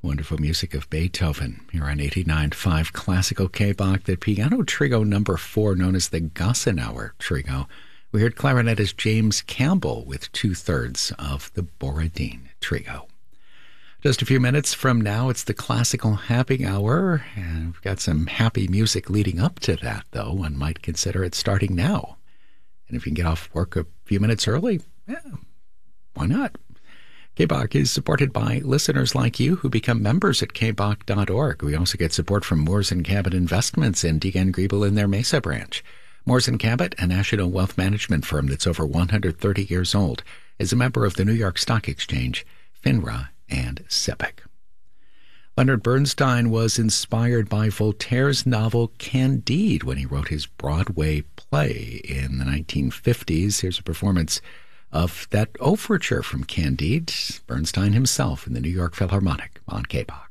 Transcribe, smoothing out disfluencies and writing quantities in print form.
Wonderful music of Beethoven here on 89.5 Classical K-Bach. The piano trio number 4, known as the Gossenauer Trio. We heard clarinetist James Campbell with 2/3 of the Borodin Trio. Just a few minutes from now, it's the Classical Happy Hour, and we've got some happy music leading up to that, though. One might consider it starting now. And if you can get off work a few minutes early, why not? K-Bach is supported by listeners like you who become members at kbach.org. We also get support from Moores & Cabot Investments and Deegan Griebel in their Mesa branch. Moores & Cabot, a national wealth management firm that's over 130 years old, is a member of the New York Stock Exchange, FINRA, and SIPC. Leonard Bernstein was inspired by Voltaire's novel Candide when he wrote his Broadway play in the 1950s. Here's a performance of that overture from Candide, Bernstein himself in the New York Philharmonic on K-Bach.